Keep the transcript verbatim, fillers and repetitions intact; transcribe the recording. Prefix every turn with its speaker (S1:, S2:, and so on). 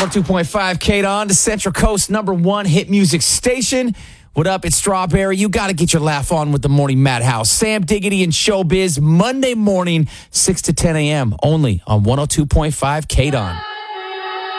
S1: oh two point five K D O N, the Central Coast number one hit music station. What up? It's Strawberry. You got to get your laugh on with the Morning Madhouse. Sam Diggity and Showbiz, Monday morning, six to ten a.m. only on one oh two point five K D O N.